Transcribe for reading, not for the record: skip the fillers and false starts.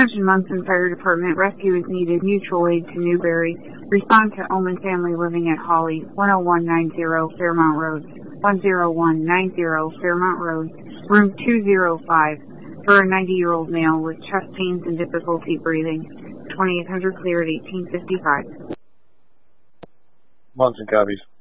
Attention Munson Fire Department. Rescue is needed. Mutual aid to Newberry. Respond to Omen family living at Holly, 10190 Fairmount Road. 10190 Fairmount Road, room 205, for a 90-year-old male with chest pains and difficulty breathing. 2800 cleared, 1855. Munson copies.